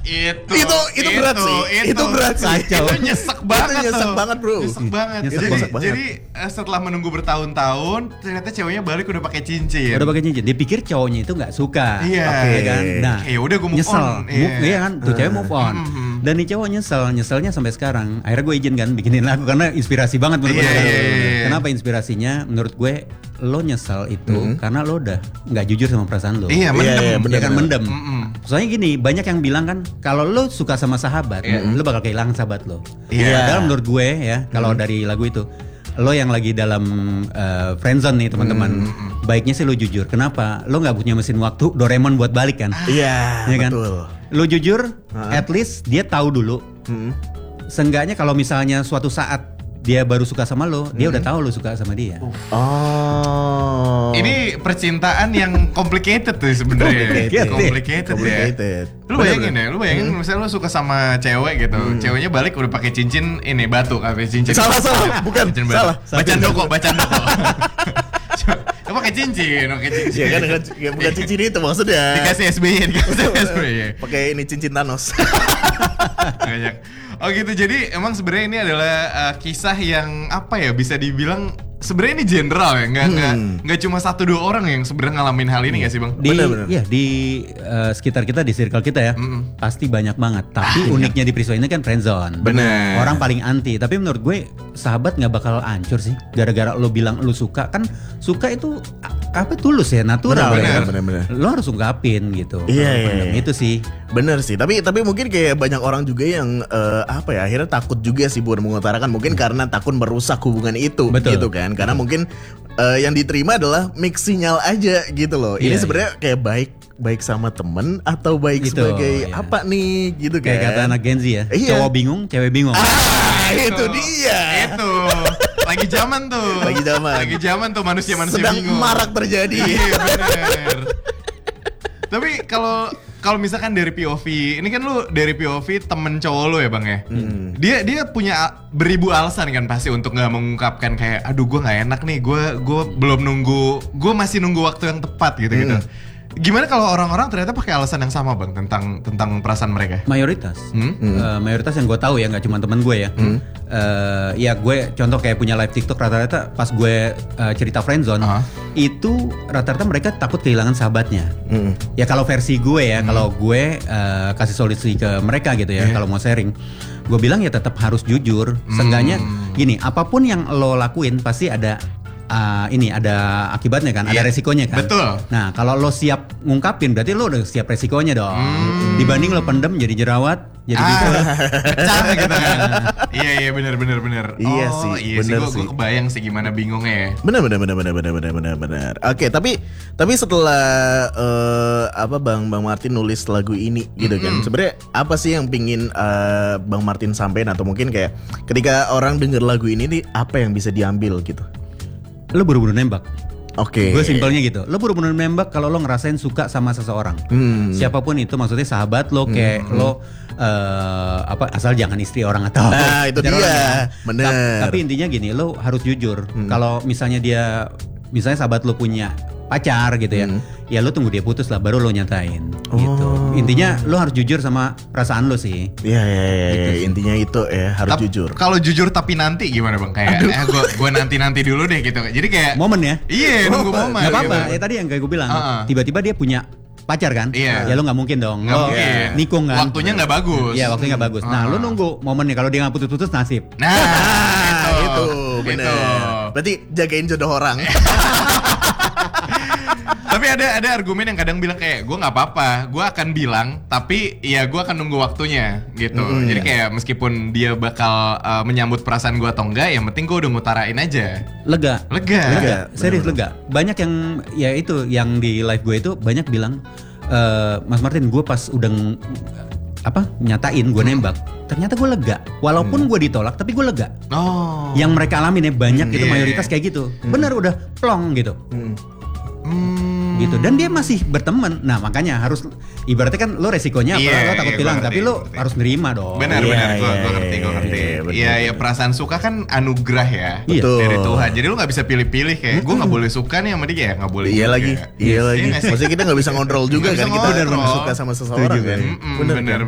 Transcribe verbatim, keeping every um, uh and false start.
Itu itu itu berat sih. Itu, itu berat sih. Kacau. Itu nyesek banget. Itu nyesek tuh. banget, Bro. Nyesek banget. Nyesek jadi banget. jadi uh, setelah menunggu bertahun-tahun, ternyata ceweknya balik udah pakai cincin. Udah pakai cincin. Dia pikir cowoknya itu nggak suka. Iya. Oke kan. Nah, ya udah gue move nyesel. on. Move, iya kan. Tuh cewek move on. Mm-hmm. Dan nih cowok nyesel, nyeselnya sampai sekarang. Akhirnya gue izin kan bikinin lagu karena inspirasi banget menurut Iya, gue. iya, iya. Kenapa inspirasinya? Menurut gue lo nyesel itu mm-hmm. karena lo udah nggak jujur sama perasaan lo. Iya, mendem. Iya, iya, bener, Dia kan bener. mendem. Mm-mm. Soalnya gini, banyak yang bilang kan kalau lo suka sama sahabat, Mm-mm. lo bakal kehilangan sahabat lo. Iya. Padahal menurut gue ya, kalau dari lagu itu, lo yang lagi dalam uh, friendzone nih teman-teman, baiknya sih lo jujur. Kenapa? Lo nggak punya mesin waktu Doraemon buat balik kan? Iya, Iya kan? betul. Lo jujur, Uh-huh. at least dia tahu dulu. Hmm. Seenggaknya kalau misalnya suatu saat dia baru suka sama lo, dia udah tahu lo suka sama dia. Oh. Ini percintaan yang complicated tuh sebenarnya. Complicated. Complicated, Complicated. ya. Lu bayangin ya, lu bayangin misalnya lu suka sama cewek gitu, ceweknya balik udah pakai cincin ini batu, apa cincin. Salah, salah. Bukan, Cincin batu. salah. Bacaan doko, bacaan doko. Lu pakai cincin, pakai cincin. Iya kan, kan ya, bukan cincin itu maksudnya. Dikasih S B Y, dikasih S B Y. Pakai ini cincin Thanos. Banyak. Oh gitu, jadi emang sebenarnya ini adalah uh, kisah yang apa ya, bisa dibilang sebenarnya ini general ya, nggak nggak Hmm. nggak cuma satu dua orang yang sebenarnya ngalamin hal ini nggak sih bang? Di, Bener-bener. ya di uh, sekitar kita, di circle kita ya, Mm-mm. pasti banyak banget. Tapi uniknya di Priswa ini kan friendzone. Bener. Orang paling anti. Tapi menurut gue sahabat nggak bakal hancur sih. Gara-gara lo bilang lo suka, kan suka itu a- apa tulus ya, natural. Bener, ya. bener, bener. Lo harus ungkapin gitu. Iya, Kalau iya, pendem iya. itu sih. Bener sih, tapi tapi mungkin kayak banyak orang juga yang eh, apa ya, akhirnya takut juga sih buat mengutarakan, mungkin karena takut merusak hubungan itu. Betul. Gitu kan, karena mungkin eh, yang diterima adalah mix sinyal aja gitu loh. Ini Iya, sebenarnya kayak baik baik sama temen atau baik Gitu, sebagai iya. apa nih gitu kan. Kayak kata anak Gen Z ya, Iya. cowok bingung, cewek bingung. Ah, itu dia. Itu lagi zaman tuh. Lagi zaman. Lagi zaman tuh manusia-manusia Sedang bingung. marak terjadi. Iya bener. Tapi kalau kalau misalkan dari P O V, ini kan lu dari P O V temen cowok lu ya bang ya. Hmm. Dia dia punya beribu alasan kan pasti untuk nggak mengungkapkan kayak, aduh gue nggak enak nih, gue gue belum nunggu, gue masih nunggu waktu yang tepat gitu gitu. Hmm. Gimana kalau orang-orang ternyata pakai alasan yang sama bang tentang tentang perasaan mereka? Mayoritas, Hmm? Eh, mayoritas yang gue tahu ya, nggak cuma teman gue ya. Eh, ya gue contoh kayak punya live TikTok, rata-rata pas gue eh, cerita friendzone, Aha. itu rata-rata mereka takut kehilangan sahabatnya. Hmm. Ya kalau versi gue ya, kalau gue eh, kasih solusi ke mereka gitu ya, Yeah. kalau mau sharing, gue bilang ya tetap harus jujur. Seenggaknya gini, apapun yang lo lakuin pasti ada uh, ini ada akibatnya kan, ada Iya. resikonya kan. Betul. Nah kalau lo siap ngungkapin, berarti lo udah siap resikonya dong. Dibanding lo pendem jadi jerawat, jadi Ah, gitu. pecah gitu kan. Iya iya benar benar benar. Iya Oh, sih, iya bener sih. sih. Gue kebayang sih gimana bingungnya ya. Benar benar benar benar benar benar benar benar. Oke, tapi tapi setelah eh, apa Bang Bang Martin nulis lagu ini gitu kan. Sebenarnya apa sih yang pingin eh, Bang Martin sampaikan, atau mungkin kayak ketika orang denger lagu ini nih apa yang bisa diambil gitu? Lo buru-buru nembak. Oke. Gue simpelnya gitu. Lo buru-buru nembak kalau lo ngerasain suka sama seseorang. Hmm. Siapapun itu, maksudnya sahabat lo, kayak lo eh, apa asal jangan istri orang atau Nah, itu pacar dia. orang ya. Bener. Ta- Tapi intinya gini, lo harus jujur. Kalau misalnya dia, misalnya sahabat lo punya pacar gitu ya, ya lo tunggu dia putus lah, baru lo nyatain. Gitu. Oh. Intinya lo harus jujur sama perasaan lo sih. Iya iya iya, Gitu iya. sih. Intinya itu ya, harus Tap- jujur. Kalau jujur tapi nanti gimana bang? Kayak eh gue gue nanti nanti dulu deh gitu. Jadi kayak Momen ya. iya nunggu Momen. momen. Gak apa-apa. gitu. Ya tadi yang kayak gue bilang, Uh-uh. tiba-tiba dia punya pacar kan? Iya. Ya lo nggak mungkin dong. Nggak Lo mungkin. nikung kan? Waktunya nggak bagus. Iya, waktunya nggak bagus. Nah, Uh-uh. lo nunggu momennya. Kalau dia nggak putus-putus, nasib. Nah, Ah, itu, itu bener. Berarti jagain jodoh orang. Tapi ada ada argumen yang kadang bilang kayak gue nggak apa-apa, gue akan bilang, tapi ya gue akan nunggu waktunya gitu. Mm, Jadi kayak meskipun dia bakal uh, menyambut perasaan gue atau enggak, yang penting gue udah ngutarain aja. Lega. Lega. Lega. Serius lega. Banyak yang ya itu yang di live gue itu banyak bilang, "Eh, Mas Martin, gue pas udah ng- apa nyatain gue nembak, ternyata gue lega. Walaupun gue ditolak, tapi gue lega." Oh. Yang mereka alamin ya banyak Hmm, gitu, iya, mayoritas iya. kayak gitu. Bener udah plong gitu. Hmm. Gitu, dan dia masih berteman. Nah makanya harus, ibaratnya kan lo resikonya apa, Iya, lo takut iya, bilang, gua tapi ngerti, lo ngerti. harus nerima dong. Benar Iya, benar, gue iya, gue ngerti gue ngerti. iya, betul, Iya ya, betul. perasaan suka kan anugerah ya. Iya. Betul. Dari Tuhan. Jadi lu nggak bisa pilih-pilih kayak gue nggak boleh suka nih sama dia, nggak boleh. Iya juga. lagi, iya lagi. nggak sih? Maksudnya kita nggak bisa ngontrol juga Nggak kan, bisa kita ngontrol. suka sama seseorang Setuju, kan. Mm-mm, Bener bener, kan?